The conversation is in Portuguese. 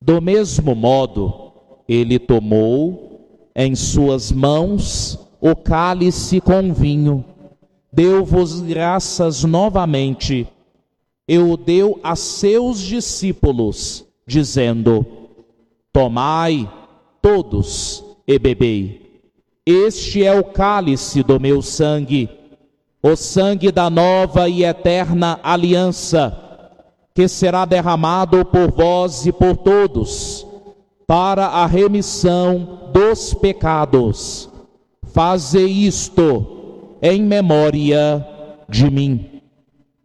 Do mesmo modo, ele tomou em suas mãos o cálice com vinho, deu-vos graças novamente, e o deu a seus discípulos, dizendo: tomai todos e bebei. Este é o cálice do meu sangue, o sangue da nova e eterna aliança, que será derramado por vós e por todos, para a remissão dos pecados. Fazei isto em memória de mim.